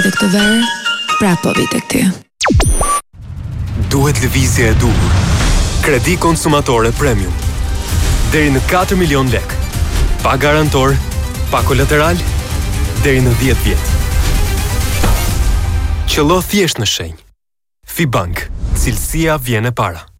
Edhe këtë verë, prapë po vi tek ty. Duhet lëvizje e duhur. Kredi konsumatore premium. Deri në 4 milion lek. Pa garantor, pa kolateral, deri në 10 vjet. Qëllo thjesht në shenjë. Fibank, cilësia vjen e para.